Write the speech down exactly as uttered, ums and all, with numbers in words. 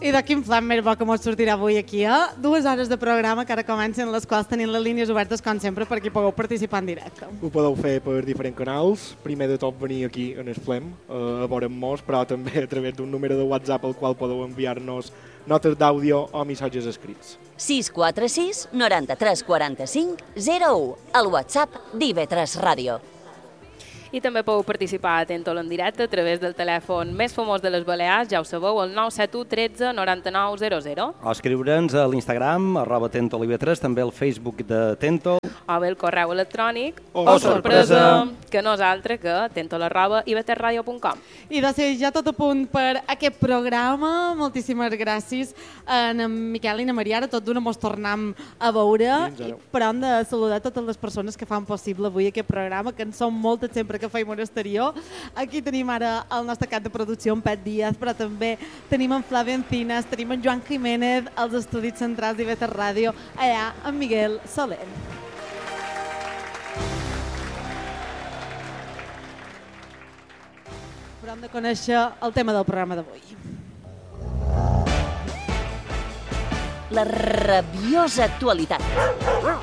I de quin plan més bo que mos sortirà avui aquí, eh? Dues hores de programa que ara comencen, les quals tenim les línies obertes, com sempre, perquè pugueu participar en directe. Ho podeu fer per diferents canals. Primer de tot venir aquí en el Flem, a veure'm-nos, però també a través d'un número de WhatsApp al qual podeu enviar-nos notes d'àudio o missatges escrits. sis quatre sis noranta-tres quaranta-cinc zero u, el WhatsApp d'I V tres Ràdio. I també podeu participar a Tentol en directe a través del telèfon més famós de les Balears, ja ho sabeu, el nou set u tretze noranta-nou zero zero. O escriure'ns a l'Instagram, arroba Tentol I V tres, també al Facebook de Tentol. O bé el correu electrònic, Oh, o sorpresa, sorpresa, que no és altre que tentol arroba i v t radio punt com. I de ser ja tot a punt per aquest programa, moltíssimes gràcies a en Miquel i na Maria, ara tot d'una mos tornem a veure, i, però hem de saludar totes les persones que fan possible avui aquest programa, que en són moltes sempre que feim un exterior. Aquí tenim ara el nostre cap de producció, en Pet Díaz, però també tenim en Flavi Encinas, tenim en Joan Jiménez, als estudis centrals d'I V tres Ràdio, allà en Miguel Soler. Però hem de conèixer el tema del programa d'avui. La rabiosa actualitat.